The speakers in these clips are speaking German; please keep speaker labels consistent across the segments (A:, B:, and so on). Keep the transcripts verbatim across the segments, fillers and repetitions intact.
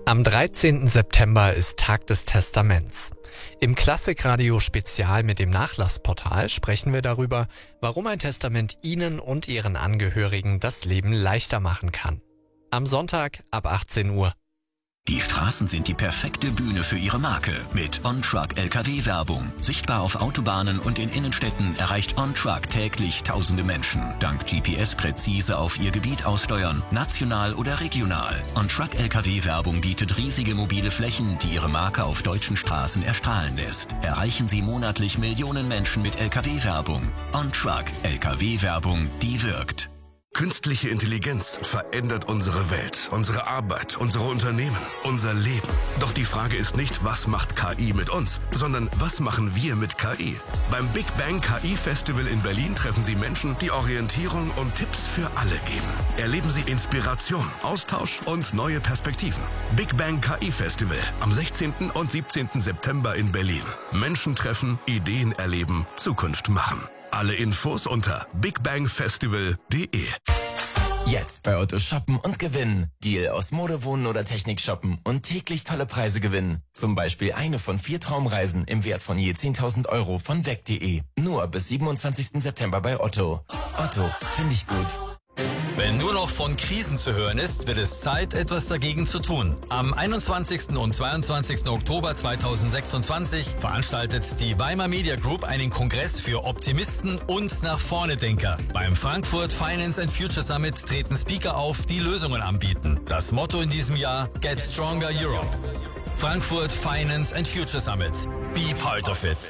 A: Am dreizehnten September ist Tag des Testaments. Im Klassikradio-Spezial mit dem Nachlassportal sprechen wir darüber, warum ein Testament Ihnen und Ihren Angehörigen das Leben leichter machen kann. Am Sonntag ab achtzehn Uhr.
B: Die Straßen sind die perfekte Bühne für Ihre Marke mit On-Truck L K W-Werbung. Sichtbar auf Autobahnen und in Innenstädten erreicht On-Truck täglich tausende Menschen. Dank G P S präzise auf Ihr Gebiet aussteuern, national oder regional. On-Truck L K W-Werbung bietet riesige mobile Flächen, die Ihre Marke auf deutschen Straßen erstrahlen lässt. Erreichen Sie monatlich Millionen Menschen mit L K W-Werbung. On-Truck L K W-Werbung, die wirkt.
C: Künstliche Intelligenz verändert unsere Welt, unsere Arbeit, unsere Unternehmen, unser Leben. Doch die Frage ist nicht, was macht K I mit uns, sondern was machen wir mit K I? Beim Big Bang K I Festival in Berlin treffen Sie Menschen, die Orientierung und Tipps für alle geben. Erleben Sie Inspiration, Austausch und neue Perspektiven. Big Bang K I Festival am sechzehnten und siebzehnten September in Berlin. Menschen treffen, Ideen erleben, Zukunft machen. Alle Infos unter bigbangfestival punkt de.
D: Jetzt bei Otto shoppen und gewinnen. Deal aus Mode, Wohnen oder Technik shoppen und täglich tolle Preise gewinnen. Zum Beispiel eine von vier Traumreisen im Wert von je zehntausend Euro von weg punkt de. Nur bis siebenundzwanzigsten September bei Otto. Otto, finde ich gut.
E: Wenn nur noch von Krisen zu hören ist, wird es Zeit, etwas dagegen zu tun. Am einundzwanzigsten und zweiundzwanzigsten Oktober zweitausendsechsundzwanzig veranstaltet die Weimar Media Group einen Kongress für Optimisten und Nach-Vorne-Denker. Beim Frankfurt Finance and Future Summit treten Speaker auf, die Lösungen anbieten. Das Motto in diesem Jahr: Get Stronger Europe. Frankfurt Finance and Future Summit. Be part of it.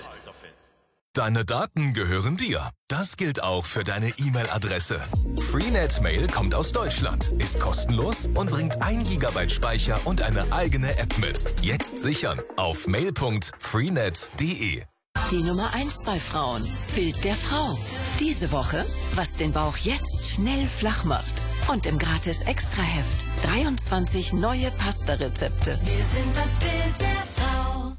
F: Deine Daten gehören dir. Das gilt auch für deine E-Mail-Adresse. Freenet Mail kommt aus Deutschland, ist kostenlos und bringt ein Gigabyte Speicher und eine eigene App mit. Jetzt sichern auf mail punkt freenet punkt de.
G: Die Nummer eins bei Frauen. Bild der Frau. Diese Woche, was den Bauch jetzt schnell flach macht. Und im Gratis-Extra-Heft dreiundzwanzig neue Pasta-Rezepte.
H: Wir sind das Bild der Frau.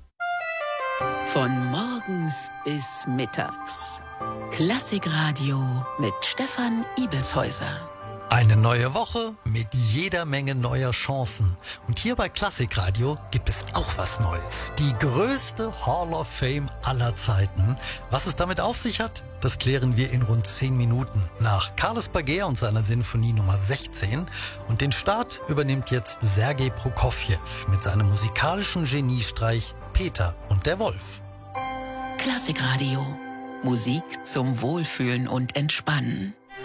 G: Von morgens bis mittags. Klassikradio mit Stefan Ibelshäuser.
I: Eine neue Woche mit jeder Menge neuer Chancen. Und hier bei Klassikradio gibt es auch was Neues. Die größte Hall of Fame aller Zeiten. Was es damit auf sich hat, das klären wir in rund zehn Minuten. Nach Carlos Baguer und seiner Sinfonie Nummer sechzehn. Und den Start übernimmt jetzt Sergei Prokofjew mit seinem musikalischen Geniestreich Peter und der Wolf.
G: Klassikradio. Musik zum Wohlfühlen und Entspannen.